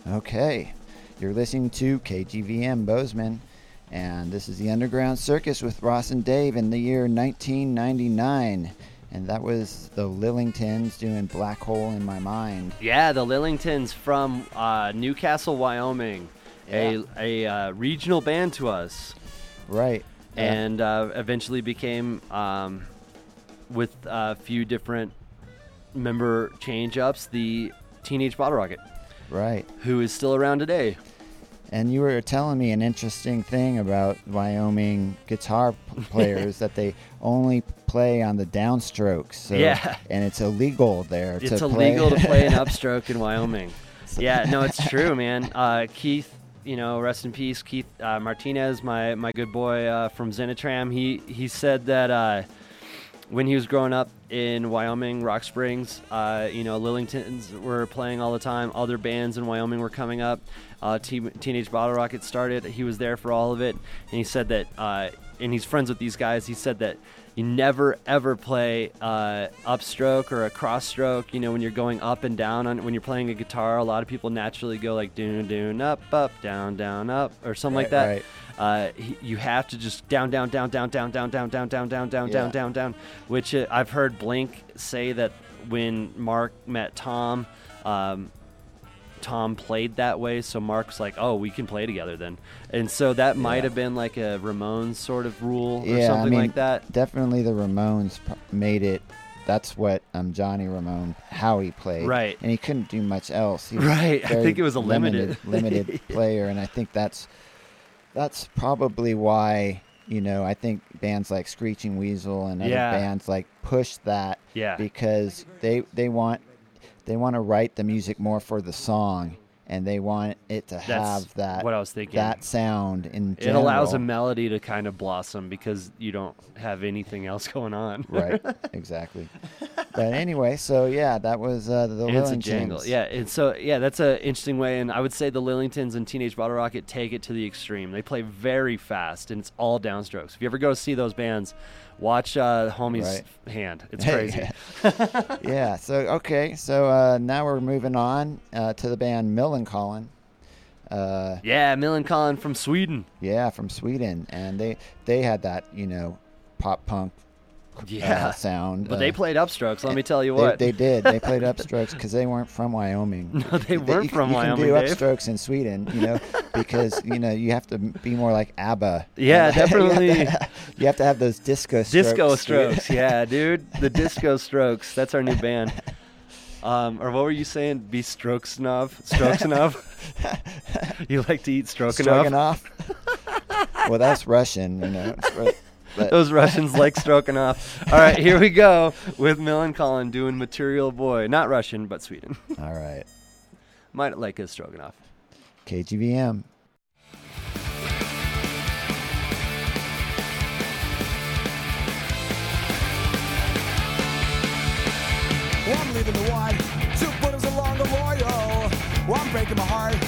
Okay, you're listening to KGVM Bozeman, and this is the Underground Circus with Ross and Dave in the year 1999, and that was the Lillingtons doing Black Hole in My Mind. Yeah, the Lillingtons from Newcastle, Wyoming, Yeah. a regional band to us. Right. And eventually became, with a few different member change-ups, the Teenage Bottle Rocket. Right. Who is still around today. And you were telling me an interesting thing about Wyoming guitar players that they only play on the downstrokes. So, yeah. And it's illegal there it's to play. illegal to play an upstroke in Wyoming. Yeah, no, it's true, man. Keith, rest in peace, Keith Martinez, my good boy from Zenitram, he said that when he was growing up in Wyoming, Rock Springs, Lillingtons were playing all the time. Other bands in Wyoming were coming up. Teenage Bottle Rocket started. He was there for all of it. And he said that, and he's friends with these guys, he said that you never, ever play upstroke or a cross stroke. When you're going up and down, when you're playing a guitar, a lot of people naturally go like doon, doon, up, down, up, or something like that. Right. You have to just down, down, down, down, down, down, down, down, down, down, down, down, down, down. Which I've heard Blink say that when Mark met Tom, Tom played that way, so Mark's like, "Oh, we can play together then." And so that might have been like a Ramones sort of rule or something like that. Definitely the Ramones made it. That's what Johnny Ramone, how he played. Right. And he couldn't do much else. He was Right. I very think it was a limited player, and I think that's probably why, I think bands like Screeching Weasel and other bands like push that because they want to write the music more for the song, and they want it to have that what I was thinking. That sound in general. It general. allows a melody to kind of blossom because you don't have anything else going on. Right, exactly. But anyway, so that was the Lillingtons. It's a jangle. Yeah, and so that's an interesting way, and I would say the Lillingtons and Teenage Bottle Rocket take it to the extreme. They play very fast, and it's all downstrokes. If you ever go see those bands, watch Homie's hand. It's crazy. Yeah. So now we're moving on to the band Millencolin. Millencolin from Sweden. Yeah, from Sweden, and they had that pop punk sound. But they played upstrokes. Let me tell you what. They did. They played upstrokes because they weren't from Wyoming. No, they weren't from Wyoming. You can do upstrokes in Sweden, because you have to be more like ABBA. Yeah, definitely. You have to have those disco strokes. Disco strokes, yeah, dude. The disco strokes. That's our new band. Or what were you saying? Be Strokesnov? You like to eat Stroganoff? Well, that's Russian, But those Russians like Stroganoff. All right, here we go with Millencolin doing Material Boy. Not Russian, but Sweden. All right. Might like his Stroganoff. KGVM. I'm leaving the wide, 2 footers along the royal. I'm breaking my heart.